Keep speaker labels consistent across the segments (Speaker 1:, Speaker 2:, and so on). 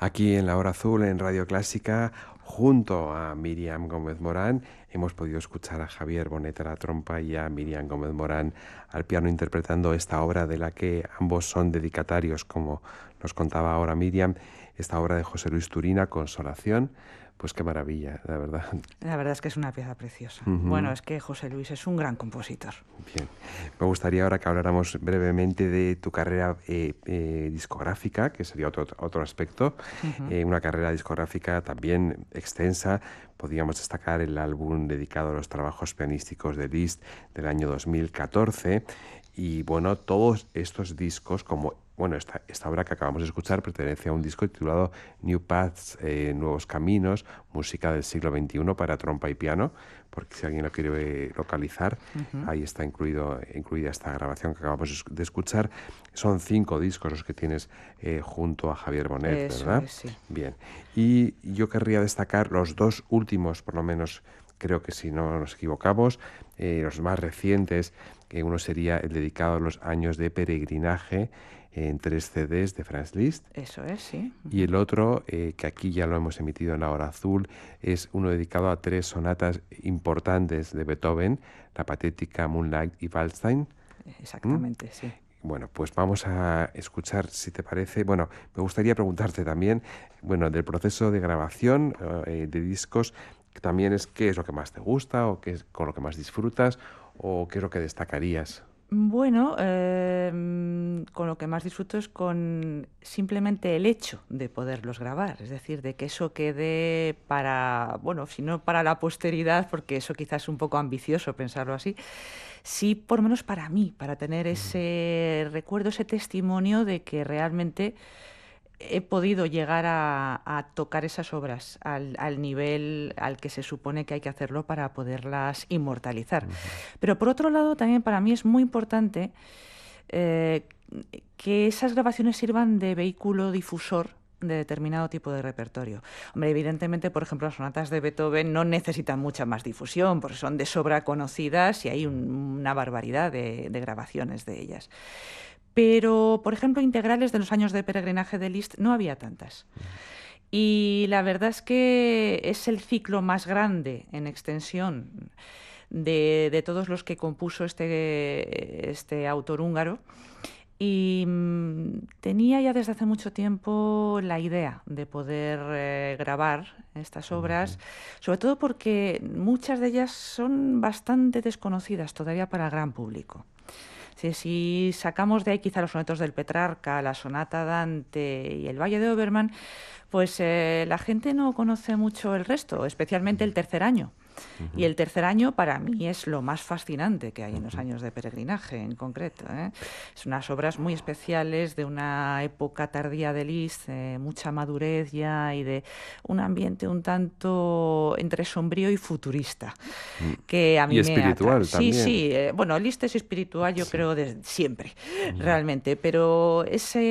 Speaker 1: Aquí en La Hora Azul, en Radio Clásica, junto a Miriam Gómez Morán, hemos podido escuchar a Javier Bonet a la trompa y a Miriam Gómez Morán al piano interpretando esta obra de la que ambos son dedicatarios, como nos contaba ahora Miriam, esta obra de José Luis Turina, Consolación. Pues qué maravilla, la verdad.
Speaker 2: La verdad es que es una pieza preciosa. Bueno,
Speaker 1: Ujú.
Speaker 2: es que José Luis es un gran compositor.
Speaker 1: Bien, me gustaría ahora que habláramos brevemente de tu carrera discográfica, que sería otro aspecto,
Speaker 2: Ujú.
Speaker 1: una carrera discográfica también extensa. Podríamos destacar el álbum dedicado a los trabajos pianísticos de Liszt del año 2014 y bueno, todos estos discos, como bueno, esta obra que acabamos de escuchar pertenece a un disco titulado New Paths, Nuevos Caminos, música del siglo XXI para trompa y piano, porque si alguien lo quiere localizar,
Speaker 2: Ujú.
Speaker 1: ahí está incluida esta grabación que acabamos de escuchar. Son 5 discos los que tienes junto a Javier Bonet,
Speaker 2: Eso
Speaker 1: ¿verdad?
Speaker 2: es, sí.
Speaker 1: Bien. Y yo querría destacar los dos últimos, por lo menos creo que si no nos equivocamos, los más recientes, que uno sería el dedicado a los años de peregrinaje en 3 CDs de Franz Liszt.
Speaker 2: Eso es, sí.
Speaker 1: Y
Speaker 2: Ujú.
Speaker 1: el otro, que aquí ya lo hemos emitido en La Hora Azul, es uno dedicado a 3 sonatas importantes de Beethoven, la patética, Moonlight y Waldstein. ¿Mm?
Speaker 2: Exactamente, sí.
Speaker 1: Bueno, pues vamos a escuchar, si te parece. Bueno, me gustaría preguntarte también, bueno, del proceso de grabación de discos, también es qué es lo que más te gusta o qué es con lo que más disfrutas o qué es lo que destacarías.
Speaker 2: Bueno, con lo que más disfruto es con simplemente el hecho de poderlos grabar, es decir, de que eso quede para, bueno, si no para la posteridad, porque eso quizás es un poco ambicioso pensarlo así, sí por lo menos para mí, para tener
Speaker 1: Mm,
Speaker 2: ese recuerdo, ese testimonio de que realmente he podido llegar a tocar esas obras al nivel al que se supone que hay que hacerlo para poderlas inmortalizar.
Speaker 1: ujú,
Speaker 2: Pero por otro lado, también para mí es muy importante eh, que esas grabaciones sirvan de vehículo difusor de determinado tipo de repertorio. Hombre, evidentemente, por ejemplo, las sonatas de Beethoven no necesitan mucha más difusión, porque son de sobra conocidas y hay una barbaridad de grabaciones de ellas. Pero, por ejemplo, integrales de los años de peregrinaje de Liszt no había tantas. Y la verdad es que es el ciclo más grande en extensión de todos los que compuso este autor húngaro. Y tenía ya desde hace mucho tiempo la idea de poder grabar estas
Speaker 1: ujú,
Speaker 2: obras, sobre todo porque muchas de ellas son bastante desconocidas todavía para el gran público. Si sacamos de ahí quizá los sonetos del Petrarca, la sonata Dante y el Valle de Obermann, pues la gente no conoce mucho el resto, especialmente el tercer año. Y
Speaker 1: ujú,
Speaker 2: el tercer año para mí es lo más fascinante que hay en los
Speaker 1: ujú.
Speaker 2: años de peregrinaje en concreto, ¿eh? Es unas obras muy especiales de una época tardía de Liszt, mucha madurez ya y de un ambiente un tanto entre sombrío y futurista
Speaker 1: Mm.
Speaker 2: que a
Speaker 1: Y
Speaker 2: mí me atrae.
Speaker 1: espiritual
Speaker 2: Sí,
Speaker 1: también.
Speaker 2: sí, bueno, Liszt es espiritual yo
Speaker 1: Sí.
Speaker 2: creo desde siempre,
Speaker 1: Ujú,
Speaker 2: realmente, pero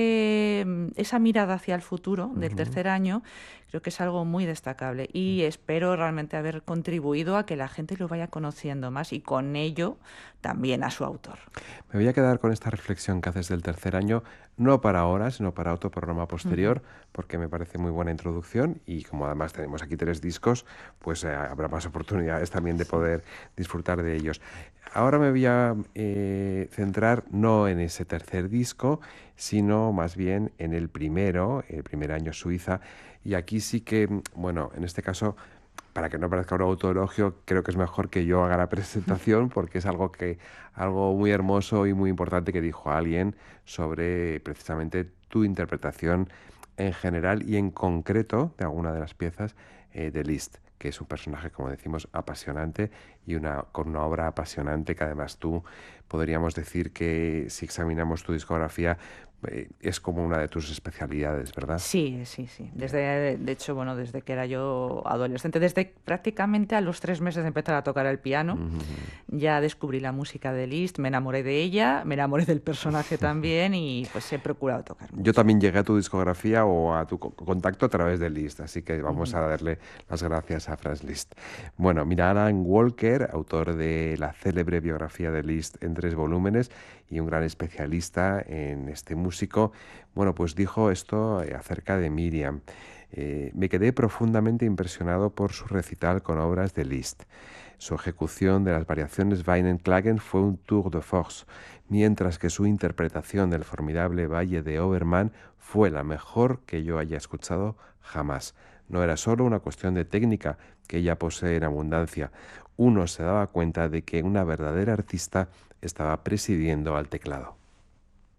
Speaker 2: esa mirada hacia el futuro del
Speaker 1: ujú.
Speaker 2: tercer año creo que es algo muy destacable y espero realmente haber contribuido a que la gente lo vaya conociendo más y con ello también a su autor.
Speaker 1: Me voy a quedar con esta reflexión que haces del tercer año, no para ahora, sino para otro programa
Speaker 2: Ujú.
Speaker 1: posterior, porque me parece muy buena introducción y como además tenemos aquí 3 discos, pues habrá más oportunidades también de
Speaker 2: Sí.
Speaker 1: poder disfrutar de ellos. Ahora me voy a centrar no en ese tercer disco, sino más bien en el primero, el primer año Suiza, y aquí sí que, bueno, en este caso para que no parezca un autoelogio, creo que es mejor que yo haga la presentación porque es algo muy hermoso y muy importante que dijo alguien sobre precisamente tu interpretación en general y en concreto de alguna de las piezas de Liszt, que es un personaje, como decimos, apasionante y con una obra apasionante que además tú podríamos decir que si examinamos tu discografía es como una de tus especialidades, ¿verdad?
Speaker 2: Sí, sí, sí.
Speaker 1: Bien.
Speaker 2: De hecho, bueno, desde que era yo adolescente, desde prácticamente a los 3 meses de empezar a tocar el piano,
Speaker 1: Ujú.
Speaker 2: ya descubrí la música de Liszt, me enamoré de ella, me enamoré del personaje también y pues he procurado tocar
Speaker 1: Yo
Speaker 2: mucho.
Speaker 1: también llegué a tu discografía o a tu contacto a través de Liszt, así que vamos
Speaker 2: Ujú.
Speaker 1: a darle las gracias a Franz Liszt. Bueno, mira, Alan Walker, autor de la célebre biografía de Liszt en 3 volúmenes y un gran especialista en este músico, bueno, pues dijo esto acerca de Miriam. Me quedé profundamente impresionado por su recital con obras de Liszt. Su ejecución de las variaciones Weihenklagen fue un tour de force, mientras que su interpretación del formidable Valle de Obermann fue la mejor que yo haya escuchado jamás. No era solo una cuestión de técnica que ella posee en abundancia. Uno se daba cuenta de que una verdadera artista estaba presidiendo al teclado.